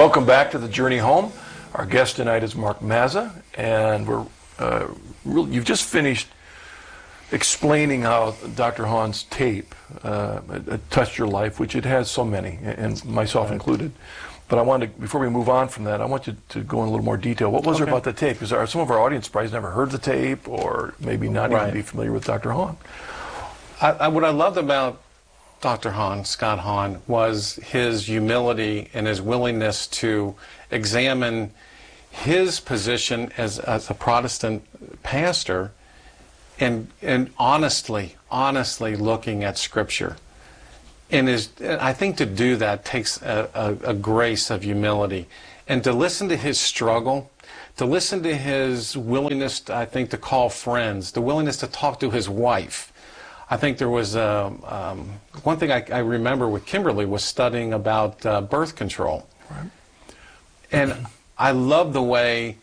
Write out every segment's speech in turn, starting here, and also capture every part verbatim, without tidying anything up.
Welcome back to the Journey Home. Our guest tonight is Mark Mazza, and we're uh, really, you've just finished explaining how Doctor Hahn's tape uh, touched your life, which it has so many, and myself right. included. But I wanted to, before we move on from that, I want you to go in a little more detail. What was okay. there about the tape? Because some of our audience probably never heard the tape, or maybe not right. even be familiar with Doctor Hahn. I, I, what I loved about Doctor Hahn, Scott Hahn, was his humility and his willingness to examine his position as, as a Protestant pastor and, and honestly, honestly looking at Scripture. And is, I think to do that takes a, a, a grace of humility. And to listen to his struggle, to listen to his willingness, I think, to call friends, the willingness to talk to his wife. I think there was a, um, one thing I, I remember with Kimberly was studying about uh, birth control. Right. And I love the way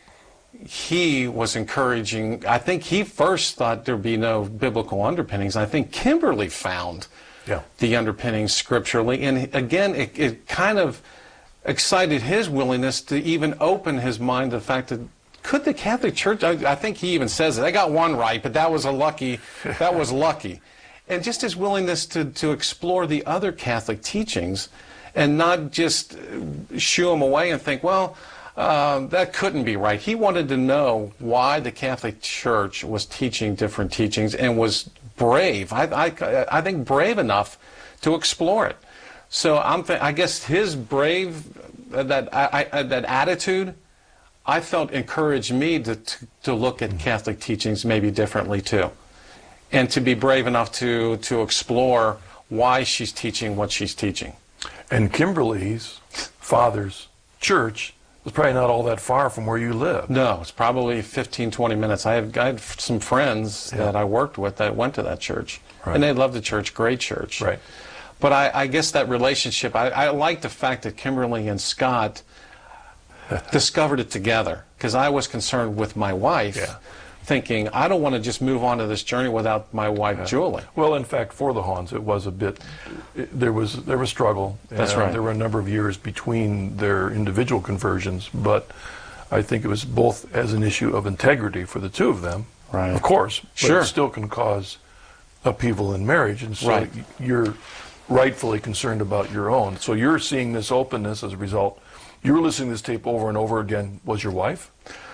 he was encouraging. I think he first thought there'd be no biblical underpinnings. I think Kimberly found yeah. the underpinnings scripturally. And again, it, it kind of excited his willingness to even open his mind to the fact that could the Catholic Church, I, I think he even says it, I got one right, but that was a lucky, that was lucky. And just his willingness to, to explore the other Catholic teachings and not just shoo them away and think, well, uh, that couldn't be right. He wanted to know why the Catholic Church was teaching different teachings and was brave, I, I, I think brave enough to explore it. So I'm th I guess his brave, uh, that, I, I, that attitude, I felt encouraged me to, to, to look at Catholic teachings maybe differently too. And to be brave enough to, to explore why she's teaching what she's teaching. And Kimberly's father's church was probably not all that far from where you live. No, it's probably fifteen, twenty minutes. I have, I had some friends yeah. that I worked with that went to that church. Right. And they loved the church, great church. Right. But I, I guess that relationship, I, I like the fact that Kimberly and Scott discovered it together, because I was concerned with my wife, yeah. thinking I don't want to just move on to this journey without my wife yeah. Julie. Well, in fact, for the Hahns, it was a bit. It, there was there was struggle. That's uh, right. There were a number of years between their individual conversions, but I think it was both as an issue of integrity for the two of them, right? Of course, but sure. it still can cause upheaval in marriage, and so right. you're rightfully concerned about your own. So you're seeing this openness as a result. You were listening to this tape over and over again. Was your wife?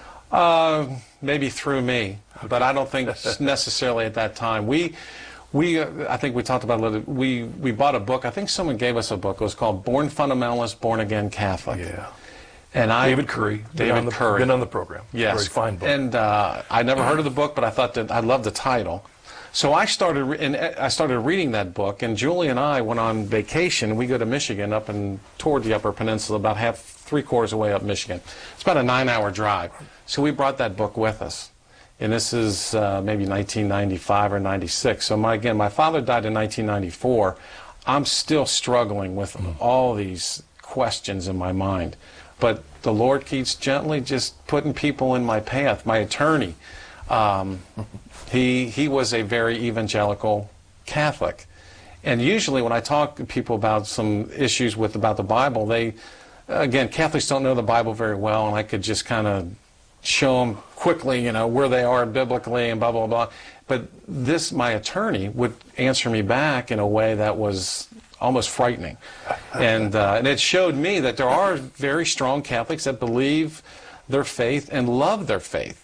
Uh, maybe through me, okay. but I don't think necessarily at that time. We, we, uh, I think we talked about it a little. We we bought a book. I think someone gave us a book. It was called "Born Fundamentalist, Born Again Catholic." Yeah. And I, David Curry. David been the, Curry. Been on the program. Yes. Very fine book. And uh, I never heard of the book, but I thought that I loved the title. So I started, and I started reading that book, and Julie and I went on vacation. We go to Michigan, up and toward the Upper Peninsula, about half, three quarters away up Michigan. It's about a nine-hour drive. So we brought that book with us, and this is uh, maybe nineteen ninety-five or ninety-six. So my, again, my father died in nineteen ninety-four. I'm still struggling with mm. all these questions in my mind, but the Lord keeps gently just putting people in my path. My attorney. Um, He, he was a very evangelical Catholic. And usually when I talk to people about some issues with about the Bible, they, again, Catholics don't know the Bible very well, and I could just kind of show them quickly, you know, where they are biblically and blah, blah, blah. But this, my attorney, would answer me back in a way that was almost frightening. And, uh, and it showed me that there are very strong Catholics that believe their faith and love their faith.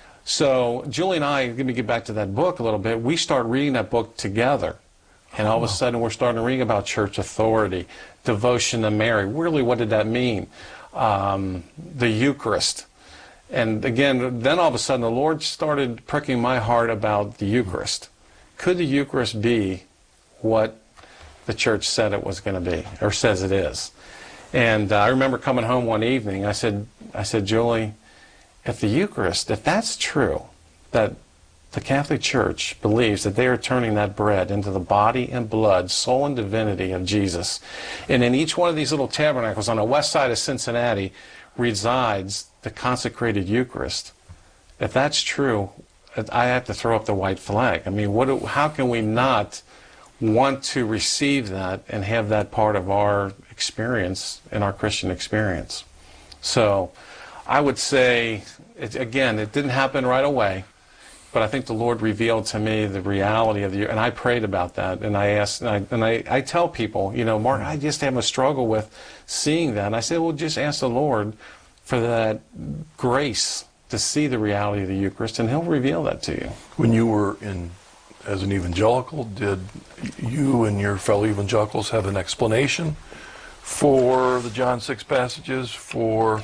So Julie and I, let me get back to that book a little bit, we start reading that book together. And all of a sudden we're starting to read about church authority, devotion to Mary. Really, what did that mean? Um, the Eucharist. And again, then all of a sudden the Lord started pricking my heart about the Eucharist. Could the Eucharist be what the church said it was going to be, or says it is? And uh, I remember coming home one evening, I said, I said, Julie, if the Eucharist, if that's true, that the Catholic Church believes that they are turning that bread into the body and blood, soul and divinity of Jesus, and in each one of these little tabernacles on the west side of Cincinnati resides the consecrated Eucharist, if that's true, I have to throw up the white flag. I mean, what? Do, how can we not want to receive that and have that part of our experience in our Christian experience. So I would say, it, again, it didn't happen right away, but I think the Lord revealed to me the reality of the, and I prayed about that, and I asked, and I, and I, I tell people, you know, Mark, I just have a struggle with seeing that. And I said, well, just ask the Lord for that grace to see the reality of the Eucharist, and He'll reveal that to you. When you were in, as an evangelical, did you and your fellow evangelicals have an explanation for the John six passages, for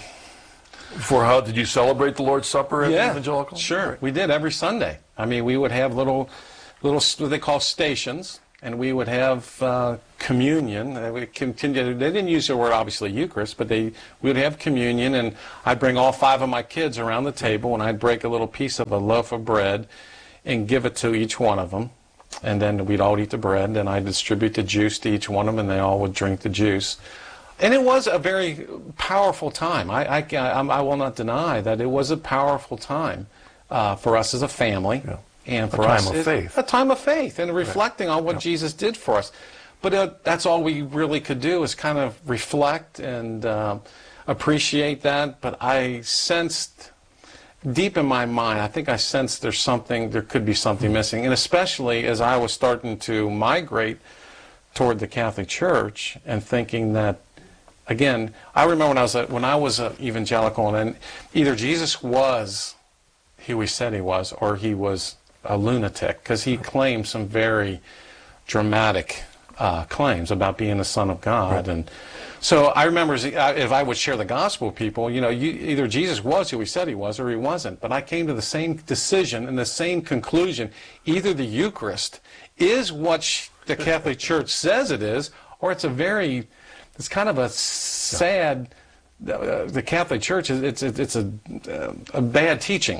for how did you celebrate the Lord's Supper as Yeah, an evangelical? sure. Right. We did every Sunday. I mean, we would have little, little what they call stations, and we would have uh, communion. Uh, We continue. They didn't use the word obviously Eucharist, but they we would have communion, and I'd bring all five of my kids around the table, and I'd break a little piece of a loaf of bread, and give it to each one of them, and then we'd all eat the bread, and I'd distribute the juice to each one of them, and they all would drink the juice. And it was a very powerful time. I, I, I, I will not deny that it was a powerful time uh, for us as a family. Yeah. And A for time us, of it- faith. A time of faith and reflecting on what Yeah. Jesus did for us. But uh, that's all we really could do is kind of reflect and uh, appreciate that. But I sensed deep in my mind, I think I sensed there's something, there could be something missing. And especially as I was starting to migrate toward the Catholic Church and thinking that, again, I remember when I was a, when I was an evangelical, and then either Jesus was who he said he was, or he was a lunatic, because he claimed some very dramatic uh, claims about being the Son of God. And so I remember as- if I would share the gospel with people, you know, you, either Jesus was who he said he was, or he wasn't. But I came to the same decision and the same conclusion: either the Eucharist is what sh- the Catholic Church says it is, or it's a very, it's kind of a sad. Uh, the Catholic Church is it's it's, it's a a bad teaching.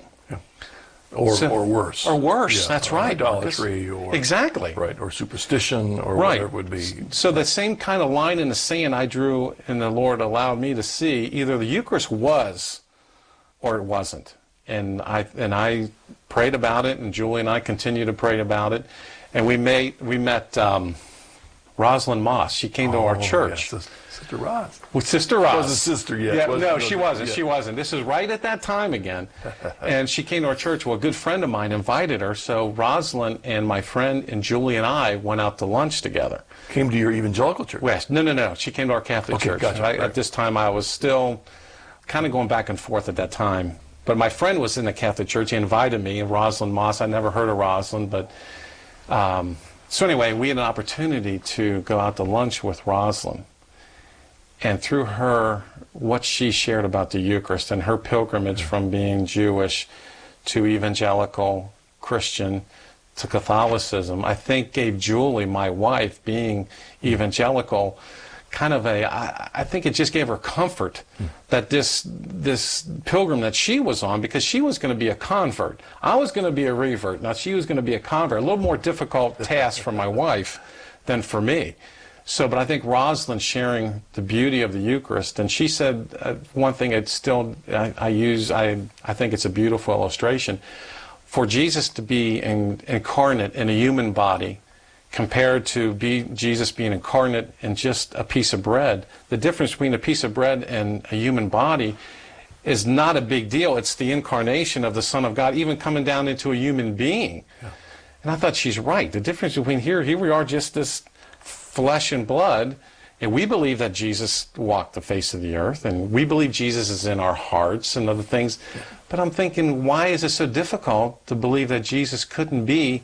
Or, So- or worse. Or worse, Yeah, that's or right. Idolatry, or Exactly. right, or superstition, or Right. whatever it would be. So the same kind of line in the sand I drew, and the Lord allowed me to see, either the Eucharist was or it wasn't. And I and I prayed about it, and Julie and I continue to pray about it. And we made we met um, Rosalind Moss. She came to our Oh, church. yes, Sister Roz. With Sister Roz. Wasn't sister yet, Yeah, was- no, no, she wasn't. yeah. She wasn't. This is right at that time again. And she came to our church. Well, a good friend of mine invited her. So Rosalind and my friend and Julie and I went out to lunch together. Came to your evangelical church. West. No, no, no. She came to our Catholic Okay, church. gotcha, I- right. At this time, I was still kind of going back and forth at that time. But my friend was in the Catholic church. He invited me, and Rosalind Moss. I never heard of Rosalind, but um, so anyway, we had an opportunity to go out to lunch with Rosalind. And through her, what she shared about the Eucharist and her pilgrimage from being Jewish to evangelical, Christian, to Catholicism, I think gave Julie, my wife, being evangelical, kind of a, I, I think it just gave her comfort that this this pilgrim that she was on, because she was going to be a convert. I was going to be a revert. Now she was going to be a convert. A little more difficult task for my wife than for me. So, but I think Rosalind sharing the beauty of the Eucharist, and she said uh, one thing that still I, I use, I, I think it's a beautiful illustration. For Jesus to be in, incarnate in a human body, compared to be Jesus being incarnate in just a piece of bread, the difference between a piece of bread and a human body is not a big deal. It's the incarnation of the Son of God, even coming down into a human being. Yeah. And I thought she's right. The difference between here, here we are just this flesh and blood, and we believe that Jesus walked the face of the earth, and we believe Jesus is in our hearts and other things. But I'm thinking, why is it so difficult to believe that Jesus couldn't be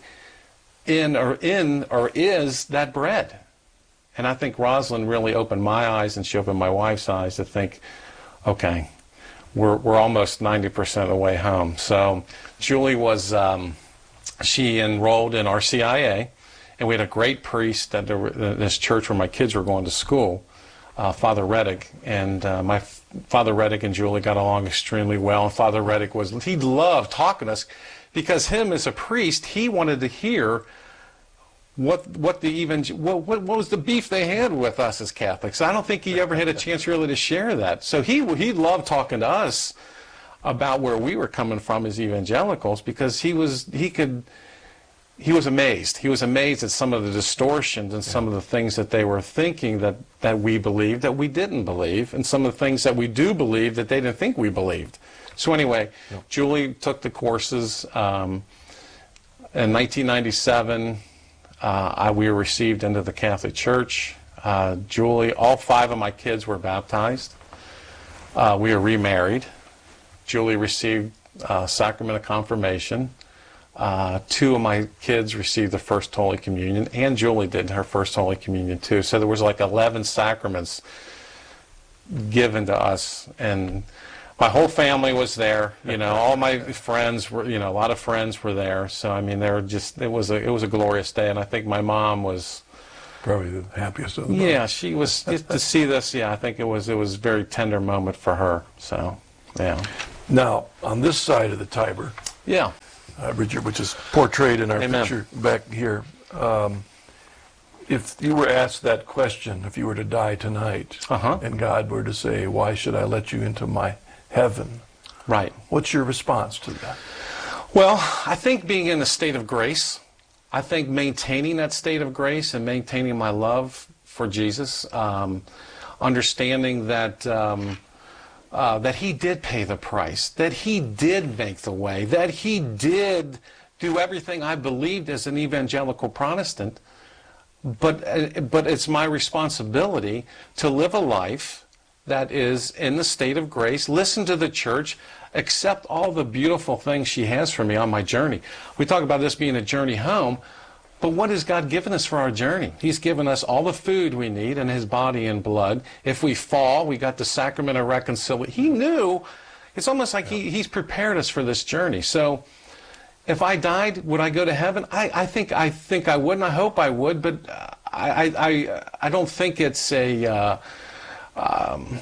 in or in or is that bread? And I think Rosalind really opened my eyes, and she opened my wife's eyes to think, okay, we're we're almost ninety percent of the way home. So Julie was, um, she enrolled in R C I A, and we had a great priest at the, this church where my kids were going to school, uh, Father Reddick, and uh, my Father Reddick and Julie got along extremely well. And Father Reddick was, he loved talking to us, because him as a priest, he wanted to hear what what the even what, what what was the beef they had with us as Catholics. I don't think he ever had a chance really to share that. So he he loved talking to us about where we were coming from as evangelicals, because he was he could he was amazed. He was amazed at some of the distortions and some of the things that they were thinking that, that we believed that we didn't believe, and some of the things that we do believe that they didn't think we believed. So anyway, yep. Julie took the courses. Um, in nineteen ninety-seven, uh, I, we were received into the Catholic Church. Uh, Julie, all five of my kids were baptized. Uh, we were remarried. Julie received uh, sacrament of confirmation. Uh, two of my kids received the first Holy Communion, and Julie did her first Holy Communion too. So there was like eleven sacraments given to us, and my whole family was there. You know, all my friends were, you know, a lot of friends were there. So I mean, they were just, it was a, it was a glorious day, and I think my mom was probably the happiest of them. Yeah, she was, just to see this. Yeah, I think it was, it was a very tender moment for her. So, yeah. Now, on this side of the Tiber, yeah. Uh, Richard, which is portrayed in our Amen. picture back here. Um, if you were asked that question, if you were to die tonight, uh-huh. and God were to say, "Why should I let you into my heaven?" Right. What's your response to that? Well, I think being in a state of grace, I think maintaining that state of grace and maintaining my love for Jesus, um, understanding that um, Uh, that he did pay the price, that he did make the way, that he did do everything I believed as an evangelical Protestant, but, uh, but it's my responsibility to live a life that is in the state of grace, listen to the church, accept all the beautiful things she has for me on my journey. We talk about this being a journey home, but what has God given us for our journey? He's given us all the food we need in his body and blood. If we fall, we got the sacrament of reconciliation. He knew. It's almost like he, he's prepared us for this journey. So if I died, would I go to heaven? I, I think I think I would, and I hope I would, but I, I, I don't think it's a... Uh, um,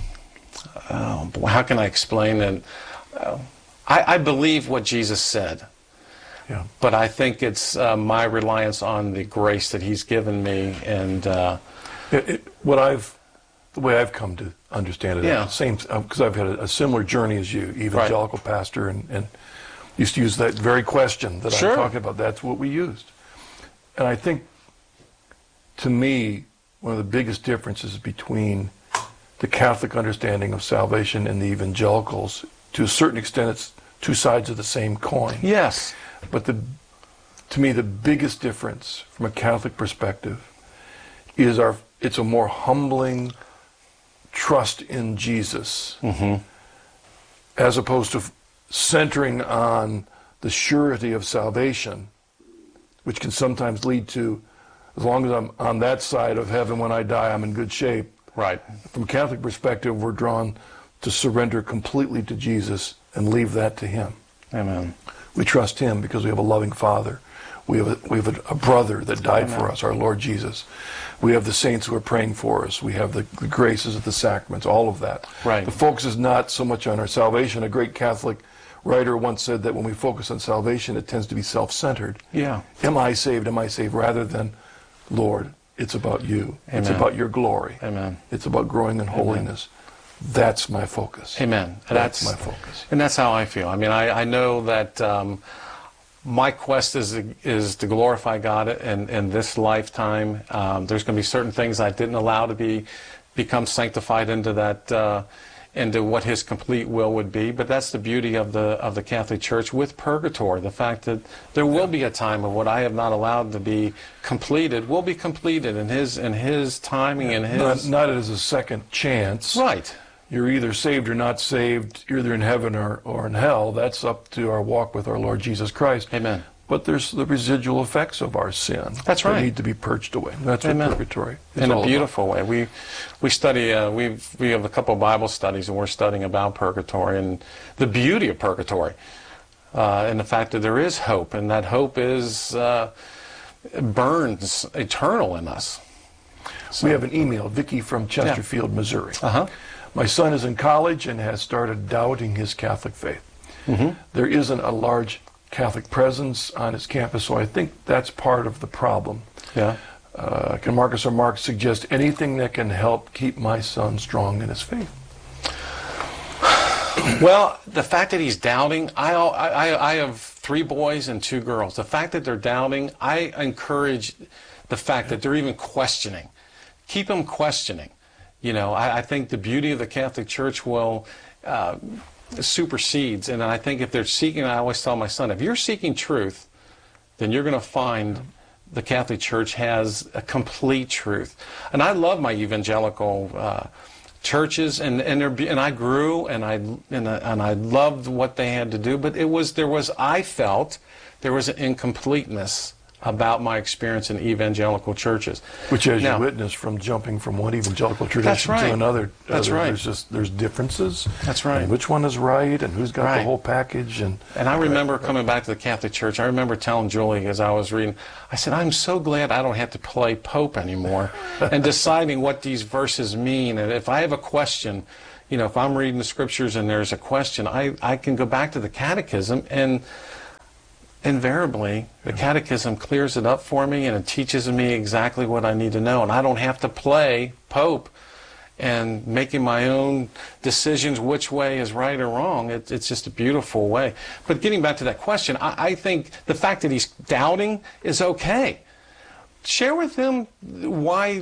oh boy, how can I explain it? Uh, I, I believe what Jesus said. Yeah. But I think it's uh, my reliance on the grace that he's given me, and uh, it, it, what I've, the way I've come to understand it, yeah. same because I've had a, a similar journey as you, evangelical right. pastor, and, and used to use that very question that sure. I'm talking about. That's what we used, and I think, to me, one of the biggest differences between the Catholic understanding of salvation and the evangelicals, to a certain extent, it's two sides of the same coin. Yes. But the, to me, the biggest difference from a Catholic perspective is our, it's a more humbling trust in Jesus, mm-hmm. as opposed to centering on the surety of salvation, which can sometimes lead to, as long as I'm on that side of heaven when I die, I'm in good shape. Right. From a Catholic perspective, we're drawn to surrender completely to Jesus and leave that to him. Amen. We trust him because we have a loving Father. We have a, we have a, a brother that died Amen. For us, our Lord Jesus. We have the saints who are praying for us. We have the, the graces of the sacraments, all of that. Right. The focus is not so much on our salvation. A great Catholic writer once said that when we focus on salvation, it tends to be self-centered. Yeah. Am I saved? Am I saved? Rather than, Lord, it's about you. Amen. It's about your glory. Amen. It's about growing in holiness. Amen. That's my focus. Amen. That's, that's my focus. And that's how I feel. I mean, I, I know that um, my quest is is to glorify God in, in this lifetime. Um, there's going to be certain things I didn't allow to be become sanctified into that uh, into what His complete will would be. But that's the beauty of the of the Catholic Church with purgatory. The fact that there will be a time of what I have not allowed to be completed will be completed in His in His timing and His not, not as a second chance. Right. You're either saved or not saved. You're either in heaven or, or in hell. That's up to our walk with our Lord Jesus Christ. Amen. But there's the residual effects of our sin. That's right. That need to be purged away. That's Amen. what purgatory is in all a beautiful about. way. We we study. Uh, we we have a couple of Bible studies, and we're studying about purgatory and the beauty of purgatory, uh, and the fact that there is hope, and that hope is uh, burns eternal in us. So. We have an email, Vicki from Chesterfield, yeah. Missouri. Uh-huh. My son is in college and has started doubting his Catholic faith. Mm-hmm. There isn't a large Catholic presence on his campus, so I think that's part of the problem. Yeah. Uh, can Marcus or Mark suggest anything that can help keep my son strong in his faith? Well, the fact that he's doubting, I, I, I have three boys and two girls. The fact that they're doubting, I encourage the fact that they're even questioning. Keep them questioning. You know, I, I think the beauty of the Catholic Church will uh, supersedes. And I think if they're seeking, I always tell my son, if you're seeking truth, then you're going to find the Catholic Church has a complete truth. And I love my evangelical uh, churches, and and, and I grew, and I and I, and I loved what they had to do. But it was there was I felt there was an incompleteness about my experience in evangelical churches. Which, as now, you witnessed from jumping from one evangelical tradition that's right. to another, that's other, right. There's just there's differences. That's right. And which one is right, and who's got right. the whole package, and and I remember right. coming back to the Catholic Church. I remember telling Julie as I was reading, I said, I'm so glad I don't have to play Pope anymore, and deciding what these verses mean. And if I have a question, you know, if I'm reading the Scriptures and there's a question, I I can go back to the Catechism, and invariably, the Catechism clears it up for me, and it teaches me exactly what I need to know. And I don't have to play Pope and making my own decisions which way is right or wrong. It, it's just a beautiful way. But getting back to that question, I, I think the fact that he's doubting is okay. Share with them why,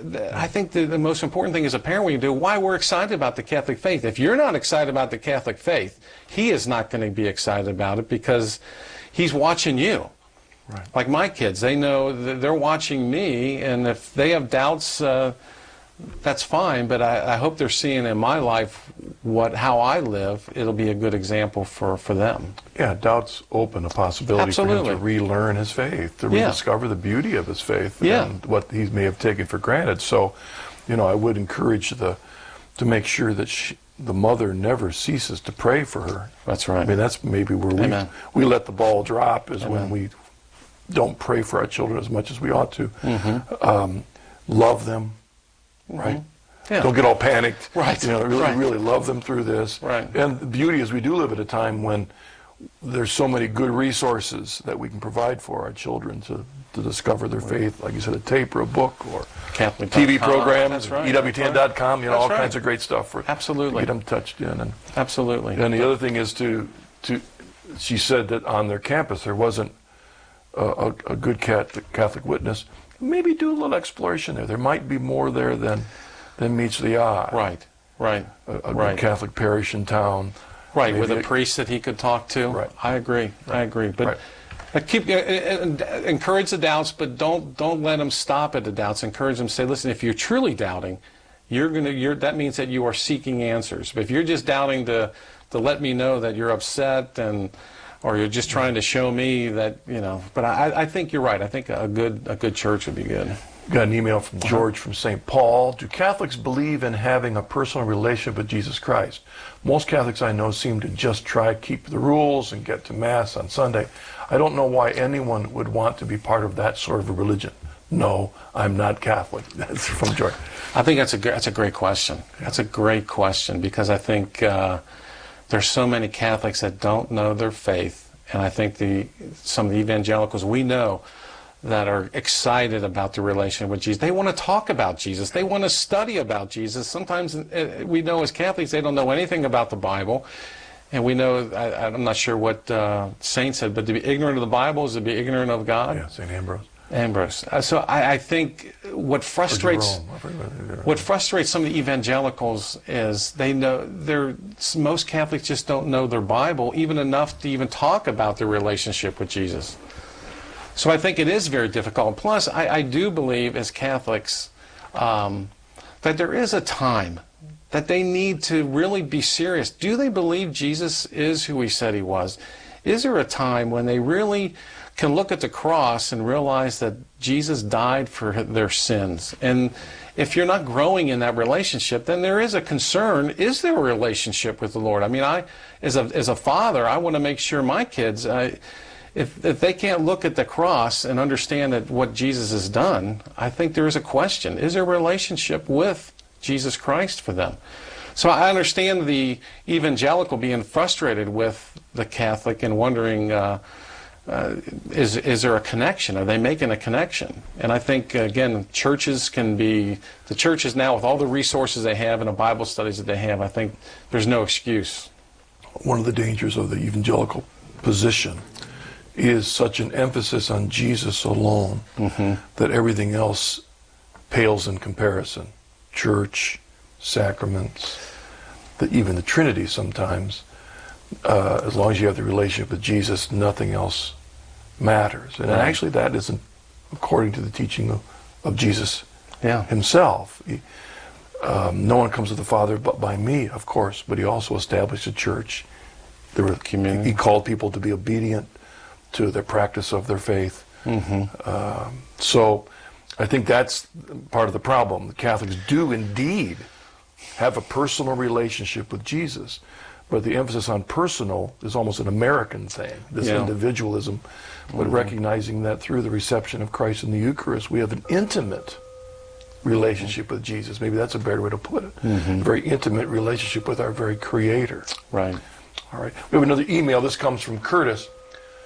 I think the, the most important thing as a parent we can do, why we're excited about the Catholic faith. If you're not excited about the Catholic faith, he is not going to be excited about it, because he's watching you. Right. Like my kids, they know that they're watching me, and if they have doubts, uh, that's fine, but I, I hope they're seeing in my life what how I live. It'll be a good example for, for them. Yeah, doubts open a possibility Absolutely. for him to relearn his faith, to yeah. rediscover the beauty of his faith, yeah. and what he may have taken for granted. So, you know, I would encourage the to make sure that she, the mother never ceases to pray for her. That's right. I mean, that's maybe where we Amen. we let the ball drop, is Amen. when we don't pray for our children as much as we ought to. Mm-hmm. Um, love them, right? Mm-hmm. Yeah. Don't get all panicked. Right. You know, really, right. really love them through this. Right. And the beauty is we do live at a time when there's so many good resources that we can provide for our children to, to discover their faith. Like you said, a tape or a book or Catholic T V programs, That's right. E W T N dot com, you know, That's all right. kinds of great stuff for Absolutely. to get them touched in. And Absolutely. and the other thing is to to she said that on their campus there wasn't a, a, a good Catholic, Catholic witness. Maybe do a little exploration there. There might be more there than than meets the eye. Right. Right. A, a right. good Catholic parish in town. Right, Maybe with a it- priest that he could talk to. Right. I agree. I agree. But Right. uh, keep uh, uh, encourage the doubts, but don't don't let them stop at the doubts. Encourage them. Say, listen, if you're truly doubting, you're gonna. You're that means that you are seeking answers. But if you're just doubting to to let me know that you're upset, and or you're just trying to show me that, you know. But I, I think you're right. I think a good a good church would be good. Got an email from George from Saint Paul. Do Catholics believe in having a personal relationship with Jesus Christ? Most Catholics I know seem to just try to keep the rules and get to Mass on Sunday. I don't know why anyone would want to be part of that sort of a religion. No, I'm not Catholic. That's from George. I think that's a gr- that's a great question. That's a great question, because I think uh, there's so many Catholics that don't know their faith, and I think the some of the evangelicals we know that are excited about the relation with Jesus. They want to talk about Jesus. They want to study about Jesus. Sometimes uh, we know as Catholics they don't know anything about the Bible. And we know, I, I'm not sure what uh, Saint said, but to be ignorant of the Bible is to be ignorant of God. Yeah, Saint Ambrose. Ambrose. Uh, so I, I think what frustrates Jerome. I forget what- what frustrates some of the evangelicals is they know they're most Catholics just don't know their Bible even enough to even talk about their relationship with Jesus. So I think it is very difficult. Plus, I, I do believe as Catholics um, that there is a time that they need to really be serious. Do they believe Jesus is who he said he was? Is there a time when they really can look at the cross and realize that Jesus died for their sins? And if you're not growing in that relationship, then there is a concern. Is there a relationship with the Lord? I mean, I, as a, as a father, I want to make sure my kids... I, If, if they can't look at the cross and understand that what Jesus has done, I think there is a question. Is there a relationship with Jesus Christ for them? So I understand the evangelical being frustrated with the Catholic and wondering, uh, uh, is, is there a connection? Are they making a connection? And I think, again, churches can be, the churches now with all the resources they have and the Bible studies that they have, I think there's no excuse. One of the dangers of the evangelical position is such an emphasis on Jesus alone Mm-hmm. that everything else pales in comparison. Church, sacraments, the, even the Trinity sometimes. Uh, as long as you have the relationship with Jesus, nothing else matters. And Right. actually that isn't according to the teaching of, of Jesus Yeah. himself. He, um, no one comes to the Father but by me, of course, but he also established a church. There were, Community. he called people to be obedient to the practice of their faith. Mm-hmm. Um, so I think that's part of the problem. The Catholics do indeed have a personal relationship with Jesus, but the emphasis on personal is almost an American thing, this Yeah. individualism, but Mm-hmm. recognizing that through the reception of Christ in the Eucharist, we have an intimate relationship with Jesus. Maybe that's a better way to put it. Mm-hmm. A very intimate relationship with our very Creator. Right. All right. We have another email. This comes from Curtis.